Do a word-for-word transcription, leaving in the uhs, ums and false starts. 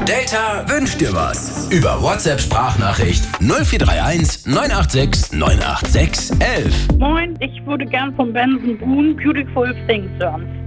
Delta wünscht dir was. Über WhatsApp-Sprachnachricht null vier drei eins neun acht sechs neun acht sechs eins eins. Moin, ich würde gern von Benson Boone Beautiful Things hören.